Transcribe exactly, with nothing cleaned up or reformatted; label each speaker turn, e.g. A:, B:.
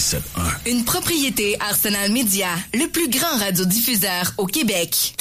A: sept un.
B: Une propriété Arsenal Media, le plus grand radiodiffuseur au Québec.